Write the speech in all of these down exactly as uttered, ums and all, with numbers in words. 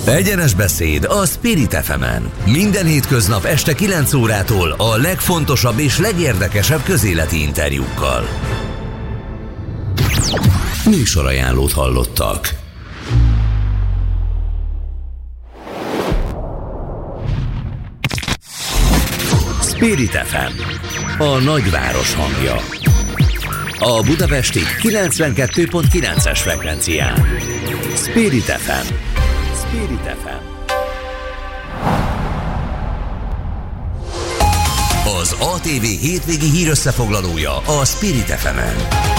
Egyenes beszéd a Spirit ef emen. Minden hétköznap este kilenc órától a legfontosabb és legérdekesebb közéleti interjúkkal. Műsorajánlót hallottak. Spirit ef em, a nagyváros hangja. A budapesti kilencvenkettő pont kilences frekvencián. Spirit ef em. Spirit ef em. Az á té vé hétvégi hírösszefoglalója a Spirit ef emen.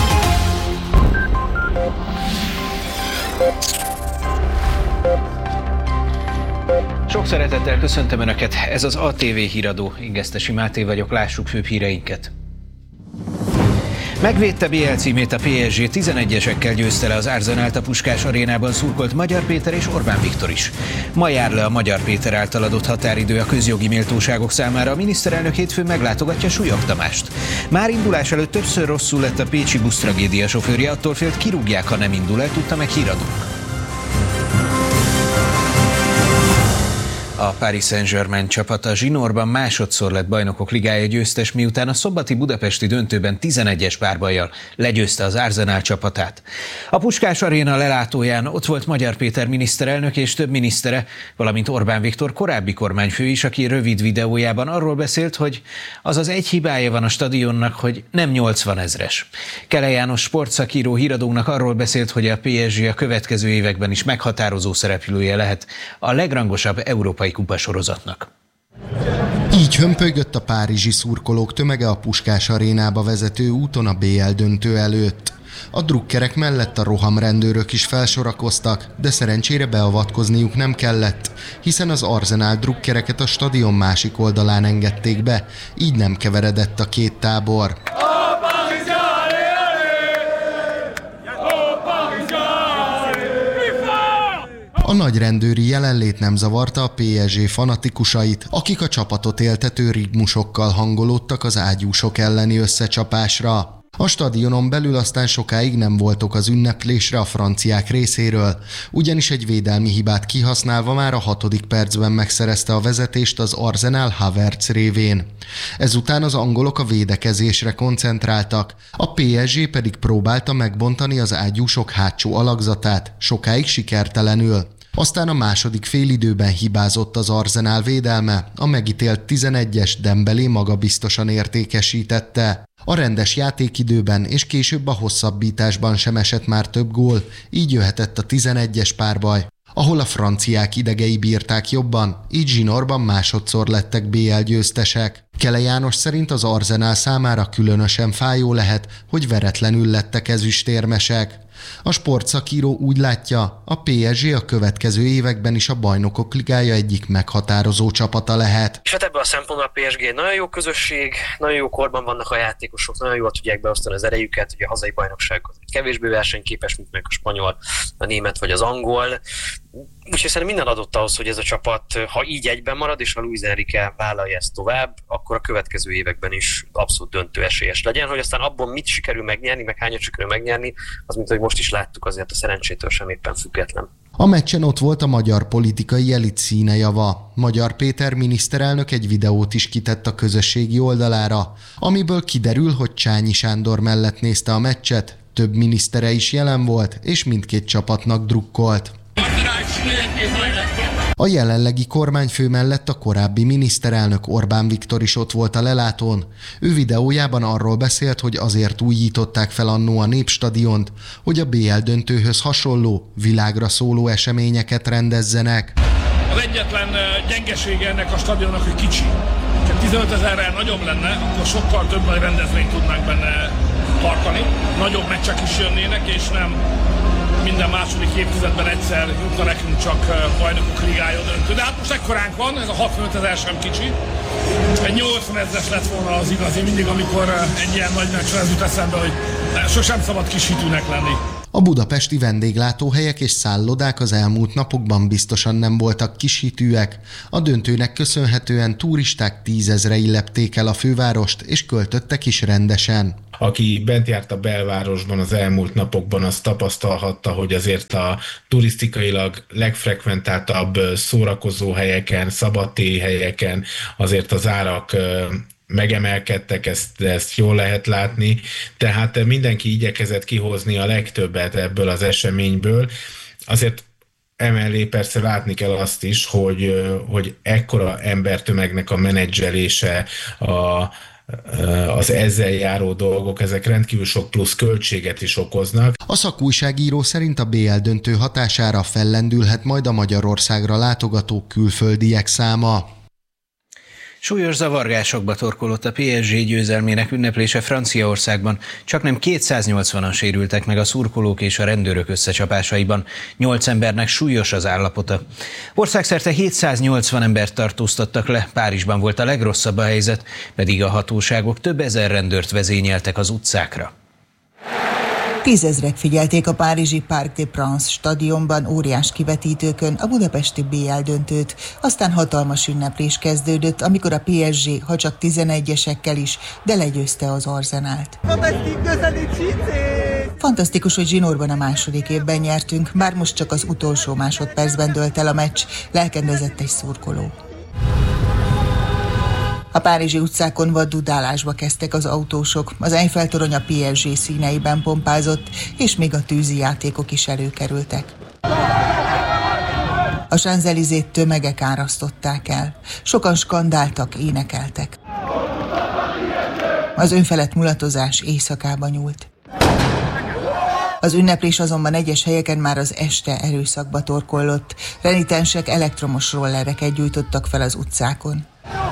Sok szeretettel köszöntöm Önöket, ez az á té vé híradó, Ingesztesi Máté vagyok, lássuk főbb híreinket. Megvédte bé el címét a pé es gé, tizenegyesekkel győzte le az Arsenalt a Puskás arénában szurkolt Magyar Péter és Orbán Viktor is. Ma jár le a Magyar Péter által adott határidő a közjogi méltóságok számára, a miniszterelnök hétfőn meglátogatja Súlyog Tamást. Már indulás előtt többször rosszul lett a pécsi busztragédia sofőrje, attól félt kirúgják, ha nem indul el, tudta meg híradónk. A Paris Saint-Germain csapata zsinórban másodszor lett Bajnokok Ligája győztes, miután a szombati budapesti döntőben tizenegyes párbajjal legyőzte az Arsenal csapatát. A Puskás aréna lelátóján ott volt Magyar Péter miniszterelnök és több minisztere, valamint Orbán Viktor korábbi kormányfő is, aki rövid videójában arról beszélt, hogy az az egy hibája van a stadionnak, hogy nem nyolcvanezres. Kele János sportszakíró híradónak arról beszélt, hogy a pé es gé a következő években is meghatározó szereplője lehet a legrangosabb európai kupasorozatnak. Így hömpölygött a párizsi szurkolók tömege a Puskás arénába vezető úton a bé el döntő előtt. A drukkerek mellett a rohamrendőrök is felsorakoztak, de szerencsére beavatkozniuk nem kellett, hiszen az Arsenal drukkereket a stadion másik oldalán engedték be, így nem keveredett a két tábor. A nagy rendőri jelenlét nem zavarta a pé es gé fanatikusait, akik a csapatot éltető ritmusokkal hangolódtak az ágyúsok elleni összecsapásra. A stadionon belül aztán sokáig nem voltak az ünneplésre a franciák részéről, ugyanis egy védelmi hibát kihasználva már a hatodik percben megszerezte a vezetést az Arsenal Havertz révén. Ezután az angolok a védekezésre koncentráltak, a pé es gé pedig próbálta megbontani az ágyúsok hátsó alakzatát, sokáig sikertelenül. Aztán a második félidőben hibázott az Arsenal védelme, a megítélt tizenegyes Dembélé magabiztosan értékesítette. A rendes játékidőben és később a hosszabbításban sem esett már több gól, így jöhetett a tizenegyes párbaj, ahol a franciák idegei bírták jobban, így zsinórban másodszor lettek bé el győztesek. Kele János szerint az Arsenal számára különösen fájó lehet, hogy veretlenül lettek ezüstérmesek. A sportszakíró úgy látja, a pé es gé a következő években is a Bajnokok Ligája egyik meghatározó csapata lehet. És hát ebből a szempontból a pé es gé nagyon jó közösség, nagyon jó korban vannak a játékosok, nagyon jól tudják beosztani az erejüket, ugye a hazai bajnoksághoz kevésbé versenyképes, mint meg a spanyol, a német vagy az angol. Úgyhogy szerintem minden adott ahhoz, hogy ez a csapat, ha így egyben marad, és ha Luis Enrique vállalja ezt tovább, akkor a következő években is abszolút döntő esélyes legyen, hogy aztán abból mit sikerül megnyerni, meg hányat sikerül megnyerni, az mint hogy most is láttuk, azért a szerencsétől sem éppen független. A meccsen ott volt a magyar politikai elit színejava. Magyar Péter miniszterelnök egy videót is kitett a közösségi oldalára, amiből kiderül, hogy Csányi Sándor mellett nézte a meccset, több minisztere is jelen volt, és mindkét csapatnak drukkolt. A jelenlegi kormányfő mellett a korábbi miniszterelnök Orbán Viktor is ott volt a lelátón. Ő videójában arról beszélt, hogy azért újították fel annó a Népstadiont, hogy a bé el döntőhöz hasonló, világra szóló eseményeket rendezzenek. Az egyetlen gyengesége ennek a stadionnak, hogy kicsi. Ha tizenötezerrel nagyobb lenne, akkor sokkal több nagy rendezvényt tudnánk benne tartani. Nagyobb meccsek is jönnének, és nem minden második évtizedben egyszer jutna nekünk csak Bajnokok Ligája döntő. De hát most ekkoránk van, ez a hatvanötezer sem kicsi. Egy nyolcvanezres lett volna az igazi, mindig amikor egy ilyen nagy meccsre ez jut eszembe, hogy sosem szabad kis hitűnek lenni. A budapesti vendéglátóhelyek és szállodák az elmúlt napokban biztosan nem voltak kishitűek. A döntőnek köszönhetően turisták tízezrei lepték el a fővárost, és költöttek is rendesen. Aki bent járt a belvárosban az elmúlt napokban, az tapasztalhatta, hogy azért a turisztikailag legfrekventáltabb szórakozóhelyeken, szabadtéryhelyeken azért az árak megemelkedtek, ezt, ezt jól lehet látni, tehát mindenki igyekezett kihozni a legtöbbet ebből az eseményből. Azért emellé persze látni kell azt is, hogy, hogy ekkora embertömegnek a menedzselése, a, az ezzel járó dolgok, ezek rendkívül sok plusz költséget is okoznak. A szakújságíró szerint a bé el döntő hatására fellendülhet majd a Magyarországra látogató külföldiek száma. Súlyos zavargásokba torkolott a pé es gé győzelmének ünneplése Franciaországban. Csaknem kétszáznyolcvanan sérültek meg a szurkolók és a rendőrök összecsapásaiban. Nyolc embernek súlyos az állapota. Országszerte hétszáznyolcvan embert tartóztattak le, Párizsban volt a legrosszabb a helyzet, pedig a hatóságok több ezer rendőrt vezényeltek az utcákra. Tízezrek figyelték a párizsi Parc des Princes stadionban óriás kivetítőkön a budapesti bé el döntőt, aztán hatalmas ünneplés kezdődött, amikor a pé es gé, ha csak tizenegyesekkel is, de legyőzte az Arsenált. Fantasztikus, hogy zsinórban a második évben nyertünk, bár most csak az utolsó másodpercben dőlt el a meccs, lelkendezett egy szurkoló. A párizsi utcákon vad dudálásba kezdtek az autósok, az Eiffel-torony a pé es gé színeiben pompázott, és még a tűzi játékok is előkerültek. A Champs-Élysées tömegek árasztották el. Sokan skandáltak, énekeltek. Az önfelett mulatozás éjszakába nyúlt. Az ünneplés azonban egyes helyeken már az este erőszakba torkollott. Renitensek elektromos rollereket gyújtottak fel az utcákon.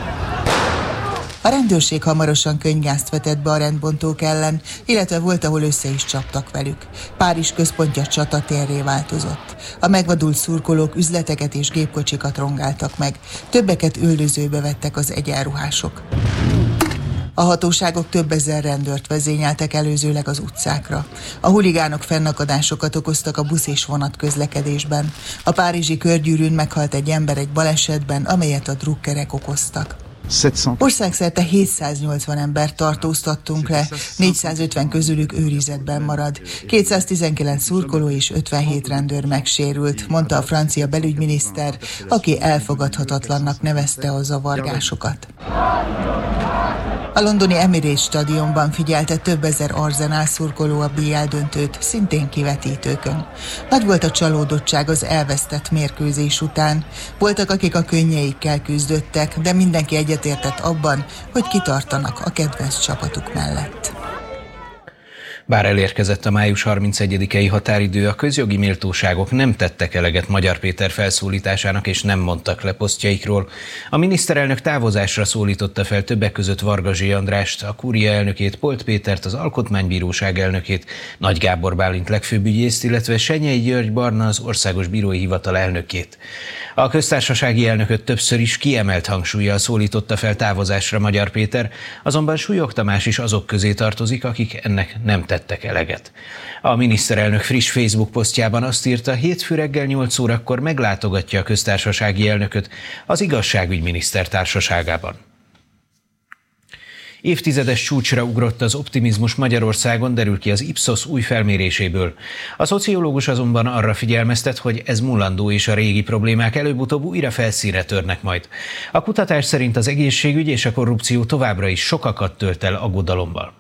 A rendőrség hamarosan könyvgázt vetett be a rendbontók ellen, illetve volt, ahol össze is csaptak velük. Párizs központja csatatérré változott. A megvadult szurkolók üzleteket és gépkocsikat rongáltak meg. Többeket üldözőbe vettek az egyenruhások. A hatóságok több ezer rendőrt vezényeltek előzőleg az utcákra. A huligánok fennakadásokat okoztak a busz és vonat közlekedésben. A párizsi körgyűrűn meghalt egy ember egy balesetben, amelyet a drukkerek okoztak. Országszerte hétszáznyolcvan embert tartóztattunk le, négyszázötven közülük őrizetben marad. kétszáztizenkilenc szurkoló és ötvenhét rendőr megsérült, mondta a francia belügyminiszter, aki elfogadhatatlannak nevezte a zavargásokat. A londoni Emirates stadionban figyelte több ezer Arsenal szurkoló a bé el döntőt, szintén kivetítőkön. Nagy volt a csalódottság az elvesztett mérkőzés után. Voltak, akik a könnyeikkel küzdöttek, de mindenki egyetértett abban, hogy kitartanak a kedvenc csapatuk mellett. Bár elérkezett a május harmincegyedikei határidő, a közjogi méltóságok nem tettek eleget Magyar Péter felszólításának és nem mondtak le posztjaikról. A miniszterelnök távozásra szólította fel többek között Varga Zsé Andrást, a Kúria elnökét, Polt Pétert, az Alkotmánybíróság elnökét, Nagy Gábor Bálint legfőbb illetve Senyei György Barna, az Országos Bírói Hivatal elnökét. A köztársasági elnököt többször is kiemelt hangsúllyal szólította fel távozásra Magyar Péter, azonban Súlyog Tamás is azok közé tartozik, akik ennek nem tettek eleget. A miniszterelnök friss Facebook posztjában azt írta, hétfő reggel nyolc órakor meglátogatja a köztársasági elnököt az igazságügyminiszter társaságában. Évtizedes csúcsra ugrott az optimizmus Magyarországon, derül ki az Ipsos új felméréséből. A szociológus azonban arra figyelmeztet, hogy ez mulandó és a régi problémák előbb-utóbb újra felszínre törnek majd. A kutatás szerint az egészségügy és a korrupció továbbra is sokakat tölt el aggodalommal.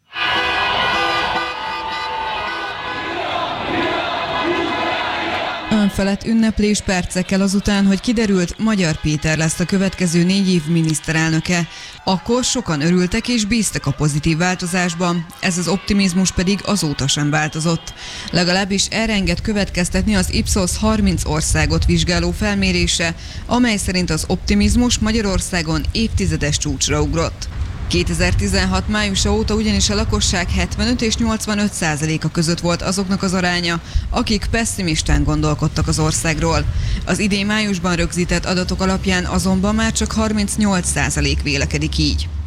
Önfelett ünneplés percekkel azután, hogy kiderült, Magyar Péter lesz a következő négy év miniszterelnöke. Akkor sokan örültek és bíztak a pozitív változásban, ez az optimizmus pedig azóta sem változott. Legalábbis erre enged következtetni az Ipsos harminc országot vizsgáló felmérése, amely szerint az optimizmus Magyarországon évtizedes csúcsra ugrott. kétezer-tizenhat májusa óta ugyanis a lakosság hetvenöt és nyolcvanöt százaléka között volt azoknak az aránya, akik pesszimistán gondolkodtak az országról. Az idén májusban rögzített adatok alapján azonban már csak harmincnyolc százalék vélekedik így.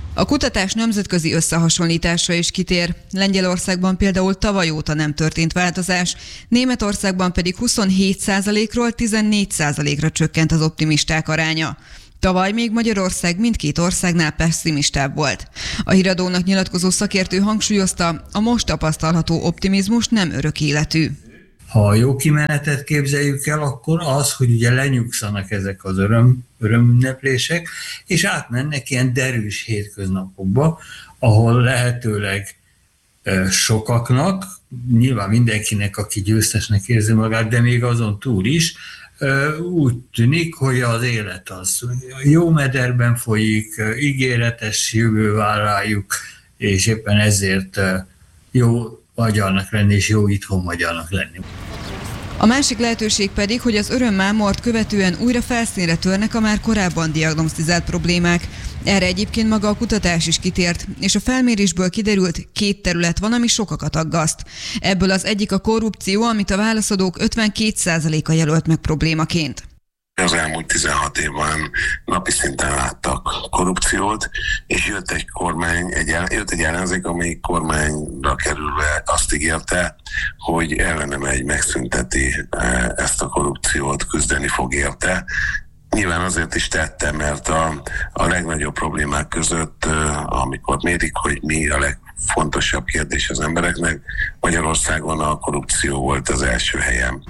A kutatás nemzetközi összehasonlításra is kitér. Lengyelországban például tavaly óta nem történt változás, Németországban pedig huszonhét százalékról tizennégy százalékra csökkent az optimisták aránya. Tavaly még Magyarország mindkét országnál pesszimistább volt. A Híradónak nyilatkozó szakértő hangsúlyozta, a most tapasztalható optimizmus nem örök életű. Ha a jó kimenetet képzeljük el, akkor az, hogy ugye lenyugszanak ezek az öröm, örömünneplések, és átmennek ilyen derűs hétköznapokba, ahol lehetőleg sokaknak, nyilván mindenkinek, aki győztesnek érzi magát, de még azon túl is, úgy tűnik, hogy az élet az jó mederben folyik, ígéretes jövő vár rájuk, és éppen ezért jó magyarnak lenni, és jó itthon magyarnak lenni. A másik lehetőség pedig, hogy az örömmámort követően újra felszínre törnek a már korábban diagnosztizált problémák. Erre egyébként maga a kutatás is kitért, és a felmérésből kiderült, két terület van, ami sokakat aggaszt. Ebből az egyik a korrupció, amit a válaszadók ötvenkét százaléka jelölt meg problémaként. Az elmúlt tizenhat évben napi szinten láttak korrupciót, és jött egy kormány, egy, jött egy ellenzék, amelyik kormányra kerülve azt ígérte, hogy ellene megy, megszünteti ezt a korrupciót, küzdeni fog érte. Nyilván azért is tette, mert a, a legnagyobb problémák között, amikor mérik, hogy mi a legfontosabb kérdés az embereknek, Magyarországon a korrupció volt az első helyen.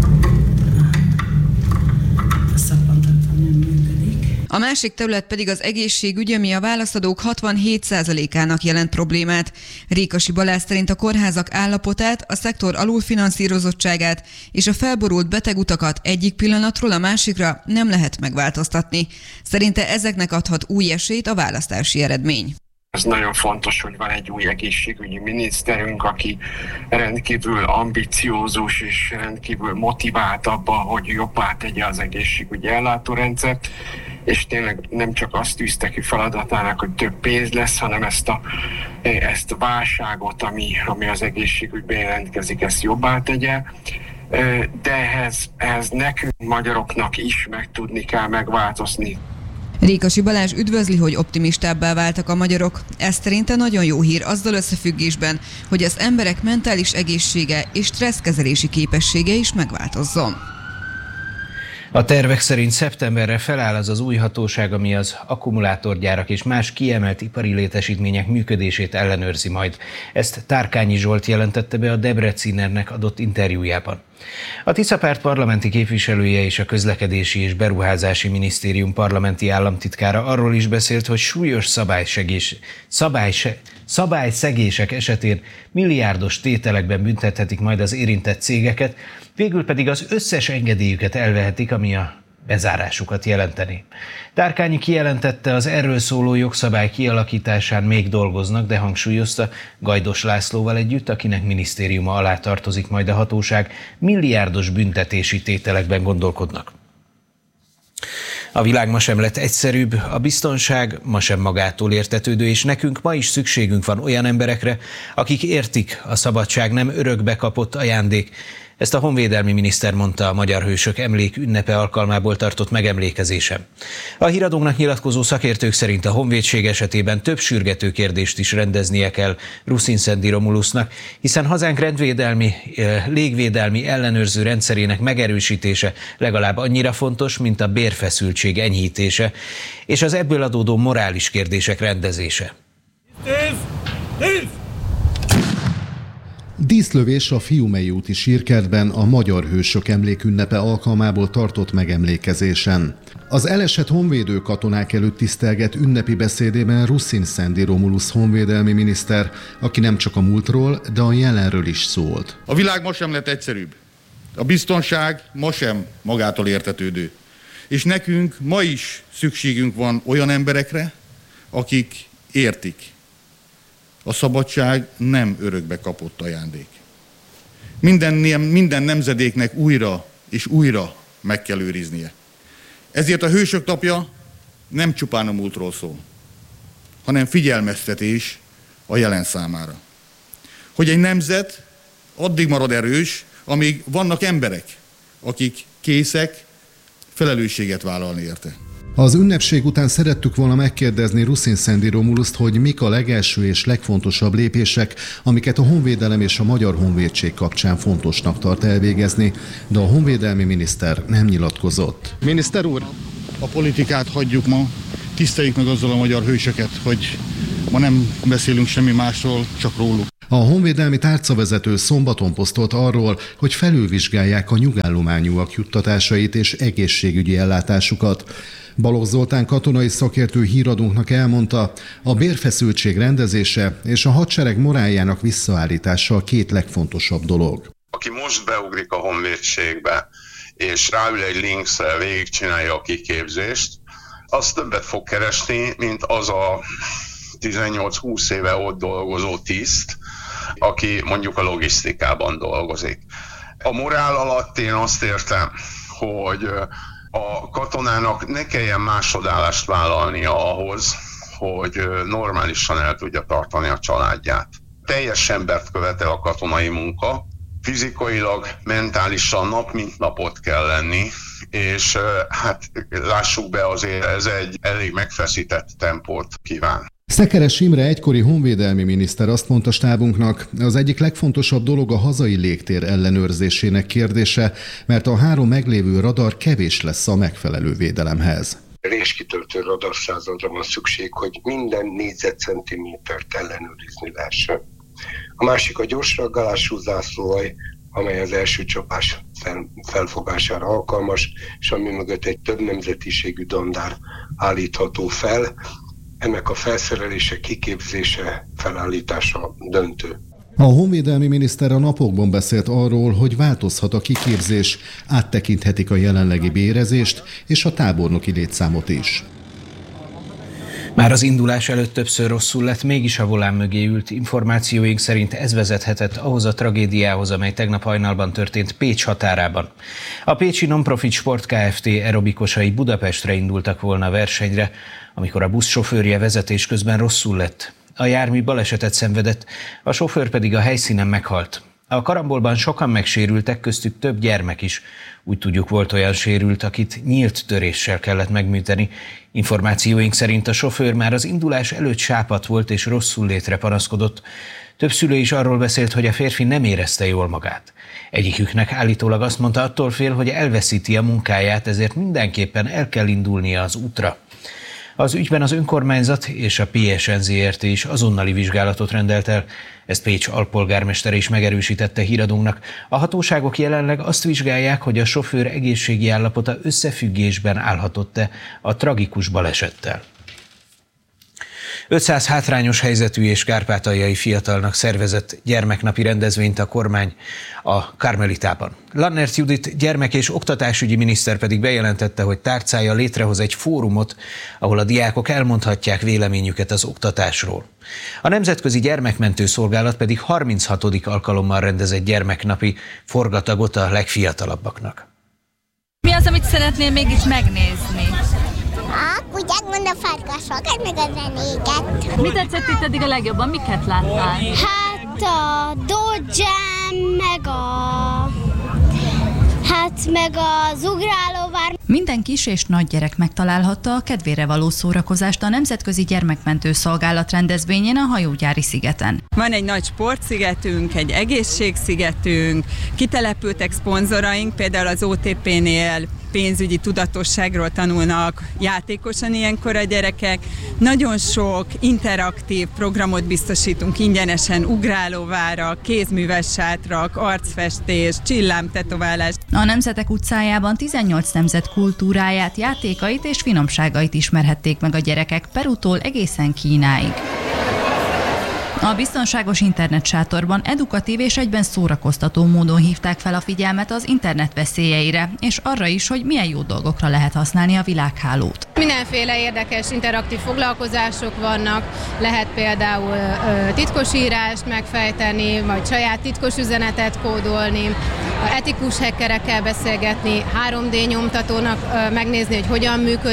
A másik terület pedig az egészségügy, ami a válaszadók hatvanhét százalékának jelent problémát. Rékasi Balázs szerint a kórházak állapotát, a szektor alulfinanszírozottságát és a felborult betegutakat egyik pillanatról a másikra nem lehet megváltoztatni. Szerinte ezeknek adhat új esélyt a választási eredmény. Ez nagyon fontos, hogy van egy új egészségügyi miniszterünk, aki rendkívül ambiciózus és rendkívül motivált abban, hogy jobbá tegye az egészségügyi ellátórendszert, és tényleg nem csak azt tűzte ki feladatának, hogy több pénz lesz, hanem ezt a, ezt a válságot, ami, ami az egészségügyben jelentkezik, ezt jobbá tegye. De ehhez, ehhez nekünk, magyaroknak is meg tudni kell megváltozni. Rékasi Balázs üdvözli, hogy optimistábbá váltak a magyarok. Ez szerinte nagyon jó hír azzal összefüggésben, hogy az emberek mentális egészsége és stresszkezelési képessége is megváltozzon. A tervek szerint szeptemberre feláll az az új hatóság, ami az akkumulátorgyárak és más kiemelt ipari létesítmények működését ellenőrzi majd. Ezt Tárkányi Zsolt jelentette be a Debrecinernek adott interjújában. A Tiszapárt parlamenti képviselője és a Közlekedési és Beruházási Minisztérium parlamenti államtitkára arról is beszélt, hogy súlyos szabálysegés, szabályse, szabályszegések esetén milliárdos tételekben büntethetik majd az érintett cégeket, végül pedig az összes engedélyüket elvehetik, ami a bezárásukat jelenteni. Tárkányi kijelentette, az erről szóló jogszabály kialakításán még dolgoznak, de hangsúlyozta, Gajdos Lászlóval együtt, akinek minisztériuma alá tartozik majd a hatóság, milliárdos büntetési tételekben gondolkodnak. A világ ma sem lett egyszerűbb, a biztonság ma sem magától értetődő, és nekünk ma is szükségünk van olyan emberekre, akik értik, a szabadság nem örökbe kapott ajándék. Ezt a honvédelmi miniszter mondta a Magyar Hősök Emlék ünnepe alkalmából tartott megemlékezésen. A Híradónak nyilatkozó szakértők szerint a honvédség esetében több sürgető kérdést is rendeznie kell Rusin-Szendi Romulusnak, hiszen hazánk rendvédelmi, légvédelmi ellenőrző rendszerének megerősítése legalább annyira fontos, mint a bérfeszültség enyhítése és az ebből adódó morális kérdések rendezése. Nézd! Nézd! Díszlövés a Fiumei úti sírkertben a Magyar Hősök Emlékünnepe alkalmából tartott megemlékezésen. Az elesett honvédő katonák előtt tisztelgett ünnepi beszédében Rusin-Szendi Romulus honvédelmi miniszter, aki nem csak a múltról, de a jelenről is szólt. A világ ma sem lett egyszerűbb. A biztonság ma sem magától értetődő. És nekünk ma is szükségünk van olyan emberekre, akik értik. A szabadság nem örökbe kapott ajándék. Minden, minden nemzedéknek újra és újra meg kell őriznie. Ezért a Hősök napja nem csupán a múltról szól, hanem figyelmeztetés a jelen számára. Hogy egy nemzet addig marad erős, amíg vannak emberek, akik készek felelősséget vállalni érte. Az ünnepség után szerettük volna megkérdezni Rusin Szendi Romuluszt, hogy mik a legelső és legfontosabb lépések, amiket a honvédelem és a Magyar Honvédség kapcsán fontosnak tart elvégezni, de a honvédelmi miniszter nem nyilatkozott. Miniszter úr, a politikát hagyjuk ma, tiszteljük meg azzal a magyar hősöket, hogy ma nem beszélünk semmi másról, csak róluk. A honvédelmi tárcavezető szombaton posztolt arról, hogy felülvizsgálják a nyugállományúak juttatásait és egészségügyi ellátásukat. Balogh Zoltán katonai szakértő híradónknak elmondta, a bérfeszültség rendezése és a hadsereg moráljának visszaállítása a két legfontosabb dolog. Aki most beugrik a honvédségbe, és ráül egy linkszre, végigcsinálja a kiképzést, az többet fog keresni, mint az a tizennyolc-húsz éve ott dolgozó tiszt, aki mondjuk a logisztikában dolgozik. A morál alatt én azt értem, hogy a katonának ne kelljen másodállást vállalnia ahhoz, hogy normálisan el tudja tartani a családját. Teljes embert követel a katonai munka, fizikailag, mentálisan nap mint nap ott kell lenni, és hát lássuk be, azért ez egy elég megfeszített tempót kíván. Szekeres Imre egykori honvédelmi miniszter azt mondta stábunknak, az egyik legfontosabb dolog a hazai légtér ellenőrzésének kérdése, mert a három meglévő radar kevés lesz a megfelelő védelemhez. Réskitöltő radarszázadra van szükség, hogy minden négyzetcentimétert ellenőrizni lehessen. A másik a gyorsreagálású zászlóalj, amely az első csapás fel, felfogására alkalmas, és ami mögött egy több nemzetiségű dandár állítható fel. Ennek a felszerelése, kiképzése, felállítása döntő. A honvédelmi miniszter a napokban beszélt arról, hogy változhat a kiképzés, áttekinthetik a jelenlegi bérezést és a tábornoki létszámot is. Már az indulás előtt többször rosszul lett, mégis a volán mögé ült. Információink szerint ez vezethetett ahhoz a tragédiához, amely tegnap hajnalban történt Pécs határában. A pécsi Nonprofit Sport Kft. Aerobikosai Budapestre indultak volna a versenyre, amikor a busz sofőrje vezetés közben rosszul lett. A jármű balesetet szenvedett, a sofőr pedig a helyszínen meghalt. A karambolban sokan megsérültek, köztük több gyermek is. Úgy tudjuk, volt olyan sérült, akit nyílt töréssel kellett megműteni. Információink szerint a sofőr már az indulás előtt sápadt volt és rosszul létre panaszkodott. Több szülő is arról beszélt, hogy a férfi nem érezte jól magát. Egyiküknek állítólag azt mondta, attól fél, hogy elveszíti a munkáját, ezért mindenképpen el kell indulnia az útra. Az ügyben az önkormányzat és a pé es en zé er té is azonnali vizsgálatot rendelt el. Ezt Pécs alpolgármestere is megerősítette híradónknak. A hatóságok jelenleg azt vizsgálják, hogy a sofőr egészségi állapota összefüggésben állhatott-e a tragikus balesettel. ötszáz hátrányos helyzetű és kárpátaljai fiatalnak szervezett gyermeknapi rendezvényt a kormány a Karmelitában. Lannert Judit gyermek- és oktatásügyi miniszter pedig bejelentette, hogy tárcája létrehoz egy fórumot, ahol a diákok elmondhatják véleményüket az oktatásról. A Nemzetközi Gyermekmentő Szolgálat pedig harminchatodik alkalommal rendezett gyermeknapi forgatagot a legfiatalabbaknak. Mi az, amit szeretnél mégis megnézni? A kutyák, a farkasokat, meg a zenéket. Mi tetszett itt eddig a legjobban? Miket láttál? Hát a Dodge-em, meg a... Hát meg az ugrálóvár. Minden kis és nagy gyerek megtalálhatta a kedvére való szórakozást a Nemzetközi Gyermekmentő Szolgálat rendezvényén a hajógyári szigeten. Van egy nagy sportszigetünk, egy egészségszigetünk, kitelepültek szponzoraink, például az o té pé-nél pénzügyi tudatosságról tanulnak játékosan ilyenkor a gyerekek. Nagyon sok interaktív programot biztosítunk ingyenesen, ugrálóvárak, kézműves sátrak, arcfestés, csillámtetoválás. A Nemzetek utcájában tizennyolc nemzet kultúráját, játékait és finomságait ismerhették meg a gyerekek Perutól egészen Kínáig. A biztonságos internetsátorban edukatív és egyben szórakoztató módon hívták fel a figyelmet az internet veszélyeire, és arra is, hogy milyen jó dolgokra lehet használni a világhálót. Mindenféle érdekes interaktív foglalkozások vannak, lehet például ö, titkosírást megfejteni, vagy saját titkos üzenetet kódolni, etikus hackerekkel beszélgetni, három dé nyomtatónak ö, megnézni, hogy hogyan működik.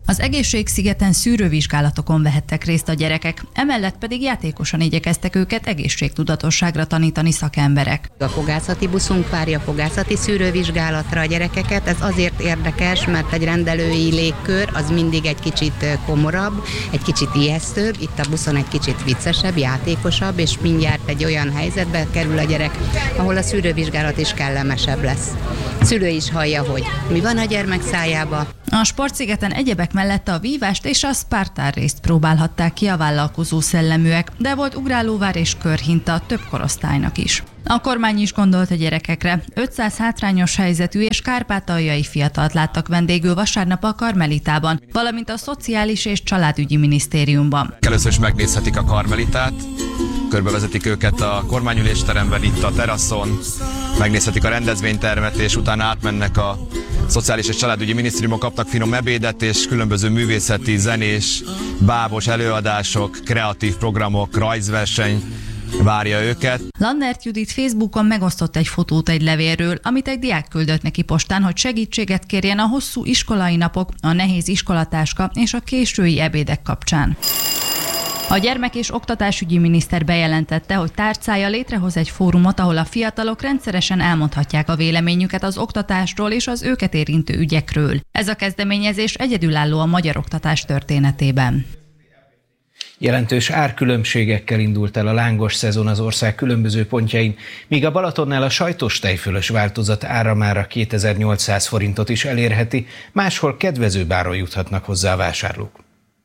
Az Egészségszigeten szűrővizsgálatokon vehettek részt a gyerekek, emellett pedig játékosan igyekeztek őket egészségtudatosságra tanítani szakemberek. A fogászati buszunk várja fogászati szűrővizsgálatra a gyerekeket. Ez azért érdekes, mert egy rendelői légkör az mindig egy kicsit komorabb, egy kicsit ijesztőbb, itt a buszon egy kicsit viccesebb, játékosabb, és mindjárt egy olyan helyzetbe kerül a gyerek, ahol a szűrővizsgálat is kellemesebb lesz. A szülő is hallja, hogy mi van a gyermek szájába. A Sportszigeten egyebek mellett a vívást és a Spartán részt próbálhatták ki a vállalkozó szelleműek, de volt ugrálóvár és körhinta több korosztálynak is. A kormány is gondolt a gyerekekre. ötszáz hátrányos helyzetű és kárpátaljai fiatalt láttak vendégül vasárnap a Karmelitában, valamint a Szociális és Családügyi Minisztériumban. Először is megnézhetik a Karmelitát, körbevezetik őket a kormányülésteremben, itt a teraszon, megnézhetik a rendezvénytermet, és utána átmennek a Szociális és Családügyi Minisztériumban, kapnak finom ebédet, és különböző művészeti, zenés, bábos előadások, kreatív programok, rajzverseny várja őket. Lannert Judit Facebookon megosztott egy fotót egy levélről, amit egy diák küldött neki postán, hogy segítséget kérjen a hosszú iskolai napok, a nehéz iskolatáska és a késői ebédek kapcsán. A gyermek- és oktatásügyi miniszter bejelentette, hogy tárcája létrehoz egy fórumot, ahol a fiatalok rendszeresen elmondhatják a véleményüket az oktatásról és az őket érintő ügyekről. Ez a kezdeményezés egyedülálló a magyar oktatás történetében. Jelentős árkülönbségekkel indult el a lángos szezon az ország különböző pontjain, míg a Balatonnál a sajtos tejfölös változat ára már a kétezer-nyolcszáz forintot is elérheti, máshol kedvezőbb áron juthatnak hozzá a vásárlók.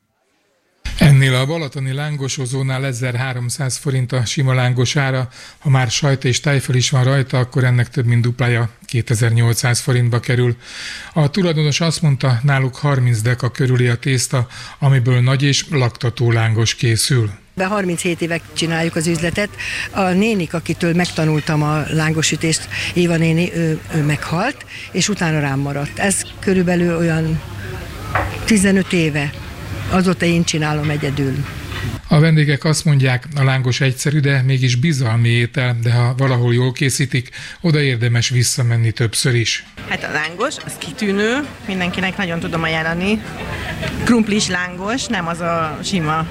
Ennél a balatoni lángosozónál ezerháromszáz forint a sima lángos ára, ha már sajt és tejföl is van rajta, akkor ennek több mint duplája, kétezer-nyolcszáz forintba kerül. A tulajdonos azt mondta, náluk harminc deka körüli a tészta, amiből nagy és laktató lángos készül. De harminchét éve csináljuk az üzletet. A nénik, akitől megtanultam a lángosütést, Éva néni, ő, ő meghalt, és utána rám maradt. Ez körülbelül olyan tizenöt éve. Azóta én csinálom egyedül. A vendégek azt mondják, a lángos egyszerű, de mégis bizalmi étel, de ha valahol jól készítik, oda érdemes visszamenni többször is. Hát a lángos, az kitűnő, mindenkinek nagyon tudom ajánlani. Krumplis lángos, nem az a sima,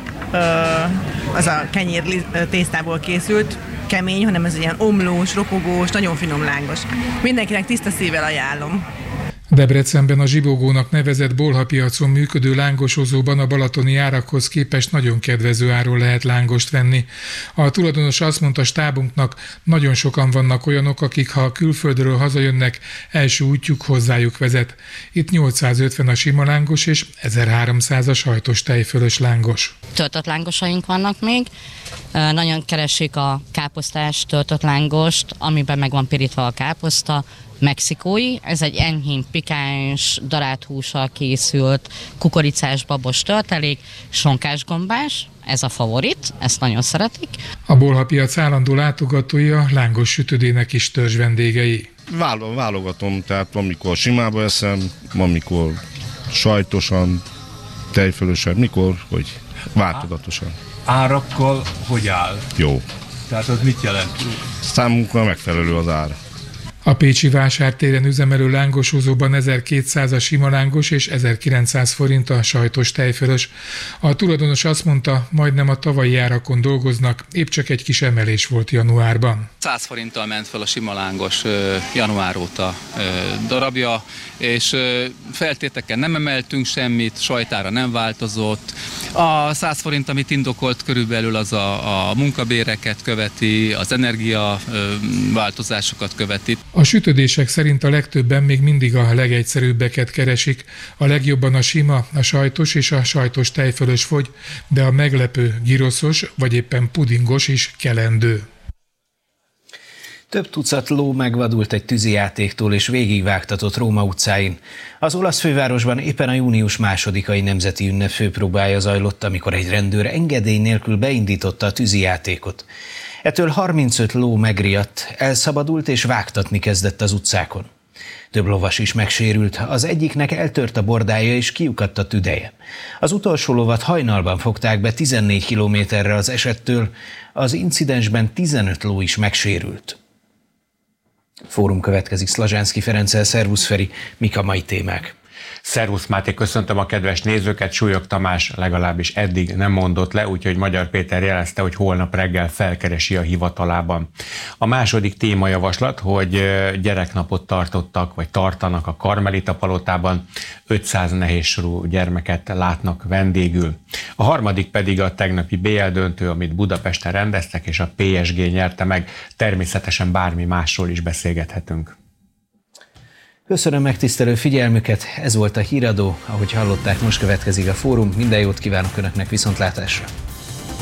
az a kenyér tésztából készült, kemény, hanem ez ilyen omlós, ropogós, nagyon finom lángos. Mindenkinek tiszta szívvel ajánlom. Debrecenben a Zsibogónak nevezett bolhapiacon működő lángosozóban a balatoni árakhoz képest nagyon kedvező áron lehet lángost venni. A tulajdonos azt mondta stábunknak, nagyon sokan vannak olyanok, akik ha külföldről hazajönnek, első útjuk hozzájuk vezet. Itt nyolcszázötven a sima lángos és ezerháromszáz a sajtos tejfölös lángos. Töltött lángosaink vannak még, nagyon keresik a káposztás töltött lángost, amiben meg van pirítva a káposzta, mexikói, ez egy enyhén pikáns, darált hússal készült kukoricás babos töltelék, sonkásgombás, ez a favorit, ezt nagyon szeretik. A bolhapiac állandó látogatói a lángos sütödének is törzs vendégei. Válogatom, tehát amikor simába eszem, amikor sajtosan, tejfölösen, mikor, hogy változatosan. Árakkal hogy áll? Jó. Tehát az mit jelent? Számunkra megfelelő az ár. A pécsi vásártéren üzemelő lángosozóban ezerkétszáz a sima lángos és ezerkilencszáz forint a sajtos tejfölös. A tulajdonos azt mondta, majdnem a tavalyi árakon dolgoznak, épp csak egy kis emelés volt januárban. száz forinttal ment fel a sima lángos január óta darabja, és feltéteken nem emeltünk semmit, sajtára nem változott. A száz forint, amit indokolt körülbelül, az a, a munkabéreket követi, az energia változásokat követi. A sütödések szerint a legtöbben még mindig a legegyszerűbbeket keresik. A legjobban a sima, a sajtos és a sajtos tejfölös fogy, de a meglepő giroszos vagy éppen pudingos is kelendő. Több tucat ló megvadult egy tűzijátéktól és végigvágtatott Róma utcáin. Az olasz fővárosban éppen a június másodikai nemzeti ünnep főpróbája zajlott, amikor egy rendőr engedély nélkül beindította a tűzijátékot. Ettől harmincöt ló megriadt, elszabadult és vágtatni kezdett az utcákon. Több lovas is megsérült, az egyiknek eltört a bordája és kiukadt a tüdeje. Az utolsó lovat hajnalban fogták be tizennégy kilométerre az esettől, az incidensben tizenöt ló is megsérült. Fórum következik Szlazsánszky Ferenccel, szervusz Feri, mik a mai témák? Szervusz Máté, köszöntöm a kedves nézőket, Súlyog Tamás legalábbis eddig nem mondott le, úgyhogy Magyar Péter jelezte, hogy holnap reggel felkeresi a hivatalában. A második témajavaslat, hogy gyereknapot tartottak, vagy tartanak a Karmelita palotában, ötszáz nehézsorú gyermeket látnak vendégül. A harmadik pedig a tegnapi bé el döntő, amit Budapesten rendeztek, és a pé es gé nyerte meg. Természetesen bármi másról is beszélgethetünk. Köszönöm megtisztelő figyelmüket, ez volt a Híradó, ahogy hallották, most következik a Fórum. Minden jót kívánok Önöknek, viszontlátásra!